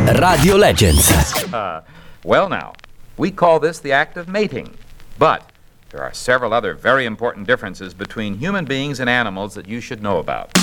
Radio Legends. Well now, we call this the act of mating, but there are several other very important differences between human beings and animals that you should know about.